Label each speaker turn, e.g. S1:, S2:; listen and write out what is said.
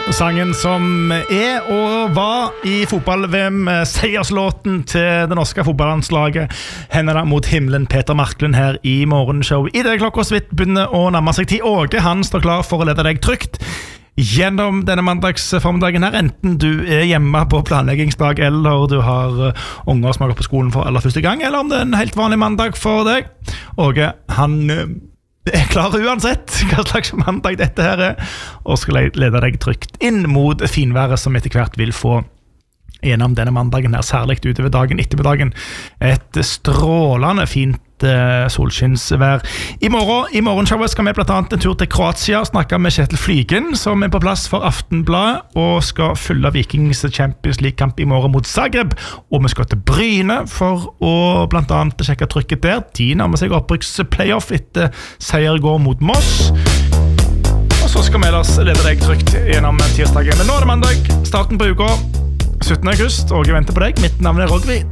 S1: Sangen som og var I fotball-VM, seierslåten til det norske fotballandslaget, hendene mot himmelen, Peter Marklund her I morgenshow. I det klokka så vidt begynner å nærme seg tid. Åge, han står klar for å lede deg trygt gjennom denne mandagsformiddagen her, enten du hjemme på planleggingsdag, eller du har unger som har gått på skolen for aller første gang, eller om det en helt vanlig mandag for deg. Åge, han klar uansett hva slags mandag dette her og skal lede deg trygt inn mot finværet som etter hvert vil få gjennom denne mandagen her, særlig utover dagen, ettermiddagen, et strålende fint solskinnsvær. I morgenshowet skal vi blant annet en tur til Kroatia, snakke med Kjetil Flygen, som på plass for Aftenbladet, og skal følge Vikings Champions League-kamp I morgen mot Zagreb, og vi skal til Bryne for å blant annet sjekke trykket der. De nærmer seg opprykksplayoff etter seier går mot Moss. Og så skal vi ellers lede deg trygt gjennom tirsdagen. Men nå det mandag, starten på uka, 17. august, og jeg venter på deg. Mitt navn Rogvi.